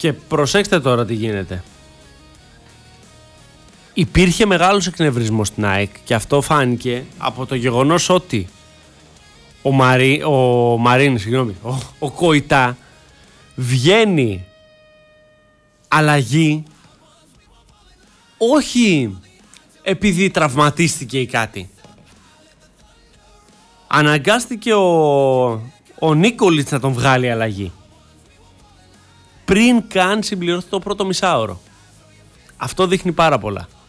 Και προσέξτε τώρα τι γίνεται. Υπήρχε μεγάλος εκνευρισμός στην ΑΕΚ και αυτό φάνηκε από το γεγονός ότι ο Κοϊτά βγαίνει αλλαγή όχι επειδή τραυματίστηκε ή κάτι. Αναγκάστηκε ο Νίκολιτς να τον βγάλει αλλαγή πριν καν συμπληρωθεί το πρώτο μισάωρο. Αυτό δείχνει πάρα πολλά.